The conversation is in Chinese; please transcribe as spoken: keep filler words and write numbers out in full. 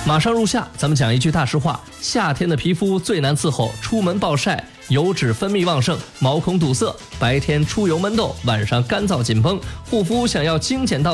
马上入夏，咱们讲一句大实话：夏天的皮肤最难伺候，出门暴晒，油脂分泌旺盛，毛孔堵塞，白天出油闷痘，晚上干燥紧绷。护肤想要精简到